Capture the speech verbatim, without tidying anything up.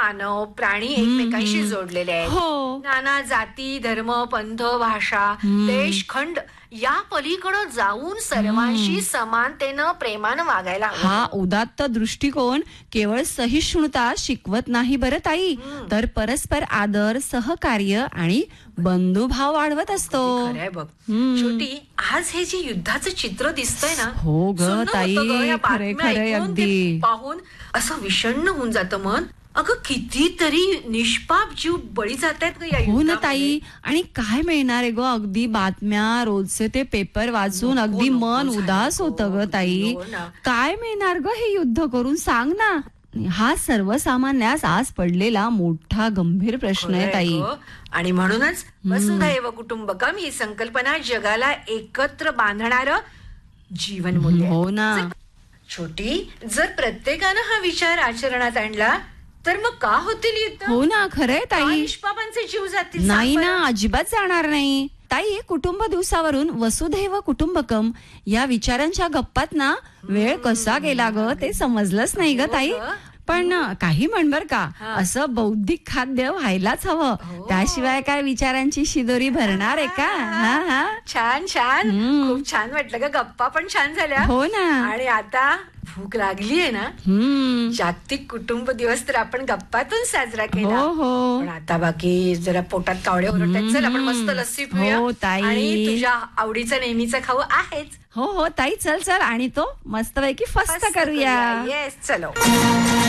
मानव प्राणी एकमेकांशी जोडलेले आहेत. हो. नाना जाती धर्म पंथ भाषा देश खंड या पलीकडे जाऊन सर्वांशी समानतेनं प्रेमानं वागायला हवं. हा उदात्त दृष्टिकोन केवळ सहिष्णुता शिकवत नाही बरं ताई, तर परस्पर आदर सहकार्य आणि बंधुभाव वाढवत असतो. खरंय बघ छोटी, आज हे जे युद्धाचं चित्र दिसतंय ना, हो ग सुन्न ताई, होतं ग या खरे बातम्या खरे ऐकून, ते अगदी पाहून असं विषण्ण होऊन जातं मन. अगं कितीतरी निष्पाप जीव बळी जात आहेत ग या हो ना युद्धामध्ये. ताई. आणि काय मिळणार आहे ग, अगदी बातम्या रोजचे ते पेपर वाचून नको, अगदी नको मन झालं उदास ग, होतं ग ताई. हो ना. काय मिळणार ग हे युद्ध करून, सांग ना. हा सर्वसामान्यास आज पडलेला मोठा गंभीर प्रश्न आहे खरंय ताई. ग. आणि म्हणूनच वसुधैव कुटुंबकम ही संकल्पना जगाला एकत्र बांधणार जीवन मूल्य. हो ना. छोटी, जर प्रत्येकानं हा विचार आचरणात आणला तर मग का होतील युद्ध? हो ना, खरंय का ताई. निष्पापांचे जीव जातील? नाही सांग ना, बरं. अजिबात जाणार नाही ताई. कुटुंब दिवसावरून वसुधैव कुटुंबकम या विचारांच्या गप्पात ना वेळ कसा गेला ग ते समजलंच नाही ग हो ताई. ग. पण काही म्हण बर का, हा. असं बौद्धिक खाद्य व्हायलाच हवं. हो. त्याशिवाय काय विचारांची शिदोरी भरणार आहे का? हा हा. छान छान, हम्म. खूप छान वाटलं ग, गप्पा पण छान झाल्या. हो ना. आणि आता भूक लागली आहे ना. हम्म. जागतिक कुटुंब दिवस तर आपण गप्पातून साजरा केला. हो हो. पण आता बाकी जरा पोटात कावडे ओरडतात. चल आपण मस्त लस्सी पिऊया. हो, ताई. आणि तुझ्या आवडीचं नेहमीचं खाऊ आहेच. हो हो ताई, चल चल आणि तो मस्तपैकी फस्त करूया. येस, चलो.